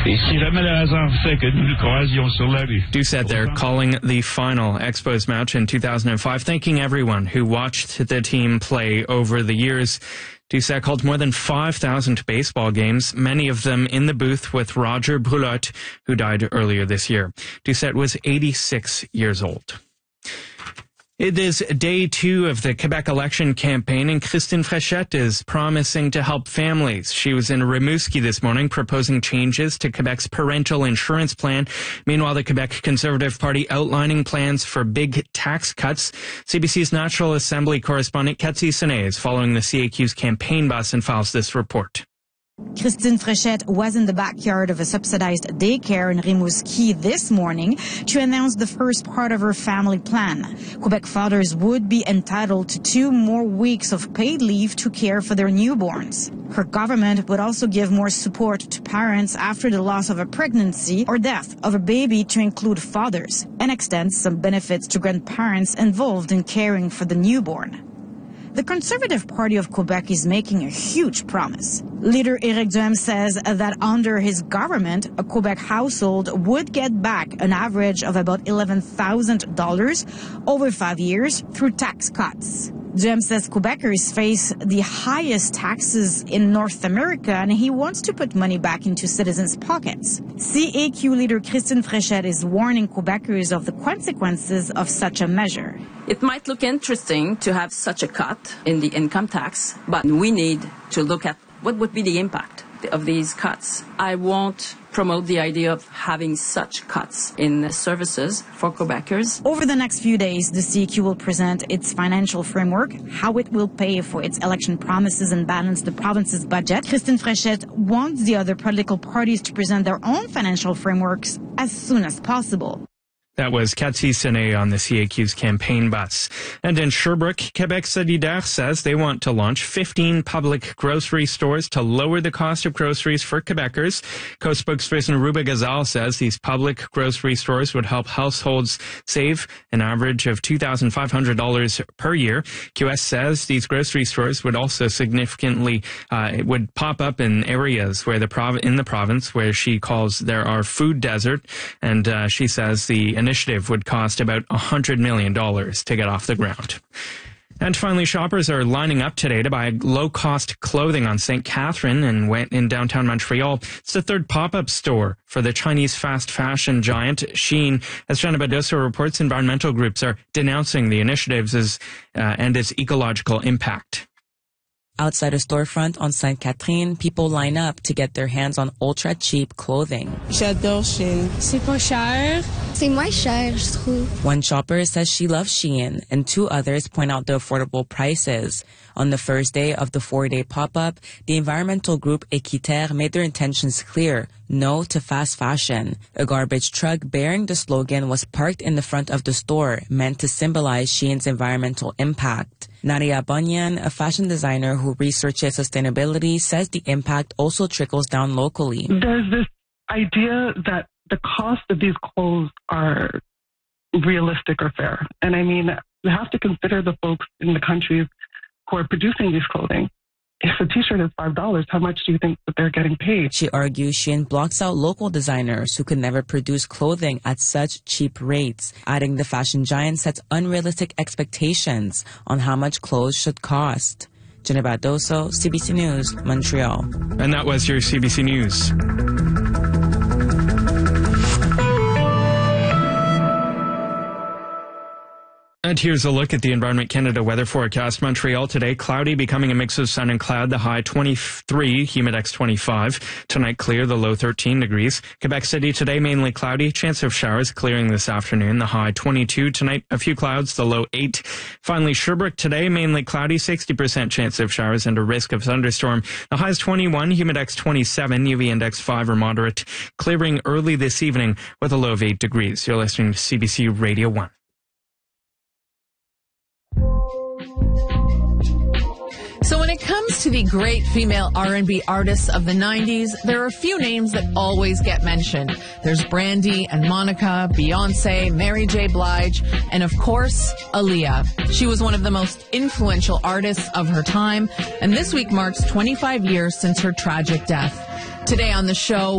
Et si jamais le hasard fait que nous nous croisions sur la rue. Doucette there calling the final Expos match in 2005, thanking everyone who watched the team play over the years. Doucette called more than 5,000 baseball games, many of them in the booth with Roger Brulotte, who died earlier this year. Doucette was 86 years old. It is day 2 of the Quebec election campaign, and Christine Fréchette is promising to help families. She was in Rimouski this morning proposing changes to Quebec's parental insurance plan. Meanwhile, the Quebec Conservative Party outlining plans for big tax cuts. CBC's National Assembly correspondent Cathy Sené is following the CAQ's campaign bus and files this report. Christine Fréchette was in the backyard of a subsidized daycare in Rimouski this morning to announce the first part of her family plan. Quebec fathers would be entitled to 2 more weeks of paid leave to care for their newborns. Her government would also give more support to parents after the loss of a pregnancy or death of a baby to include fathers, and extend some benefits to grandparents involved in caring for the newborn. The Conservative Party of Quebec is making a huge promise. Leader Éric Duhaime says that under his government, a Quebec household would get back an average of about $11,000 over 5 years through tax cuts. Duhaime says Quebecers face the highest taxes in North America, and he wants to put money back into citizens' pockets. CAQ leader Christine Fréchette is warning Quebecers of the consequences of such a measure. It might look interesting to have such a cut in the income tax, but we need to look at what would be the impact of these cuts. I won't promote the idea of having such cuts in services for Quebecers. Over the next few days, the CAQ will present its financial framework, how it will pay for its election promises and balance the province's budget. Christine Fréchette wants the other political parties to present their own financial frameworks as soon as possible. That was Cathy Sené on the CAQ's campaign bus. And in Sherbrooke, Québec Solidaire says they want to launch 15 public grocery stores to lower the cost of groceries for Quebecers. Co-spokesperson Ruba Gazal says these public grocery stores would help households save an average of $2,500 per year. QS says these grocery stores would also significantly would pop up in areas where in the province where she calls there are food desert, and she says the initiative would cost about $100 million to get off the ground. And finally, shoppers are lining up today to buy low-cost clothing on St. Catherine in downtown Montreal. It's the third pop-up store for the Chinese fast fashion giant Shein. As Jenna Badoso reports, environmental groups are denouncing the initiatives and its ecological impact. Outside a storefront on St. Catherine, people line up to get their hands on ultra-cheap clothing. J'adore Shein. C'est pas cher. C'est moins cher, je trouve. One shopper says she loves Shein, and 2 others point out the affordable prices. On the first day of the 4-day pop-up, the environmental group Équiterre made their intentions clear: no to fast fashion. A garbage truck bearing the slogan was parked in the front of the store, meant to symbolize Shein's environmental impact. Nadia Bunyan, a fashion designer who researches sustainability, says the impact also trickles down locally. There's this idea that the cost of these clothes are realistic or fair. And I mean, you have to consider the folks in the countries who are producing these clothing. If a t-shirt is $5, how much do you think that they're getting paid? She argues Shein blocks out local designers who could never produce clothing at such cheap rates, adding the fashion giant sets unrealistic expectations on how much clothes should cost. Jenna Badoso, CBC News, Montreal. And that was your CBC News. And here's a look at the Environment Canada weather forecast. Montreal today, cloudy, becoming a mix of sun and cloud, the high 23, humidex 25. Tonight, clear, the low 13 degrees. Quebec City today, mainly cloudy, chance of showers clearing this afternoon, the high 22. Tonight, a few clouds, the low 8. Finally, Sherbrooke today, mainly cloudy, 60% chance of showers and a risk of thunderstorm. The high is 21, humidex 27, UV index 5 or moderate, clearing early this evening with a low of 8 degrees. You're listening to CBC Radio 1. So when it comes to the great female R&B artists of the 90s, there are a few names that always get mentioned. There's Brandy and Monica, Beyonce, Mary J. Blige, and of course, Aaliyah. She was one of the most influential artists of her time, and this week marks 25 years since her tragic death. Today on the show,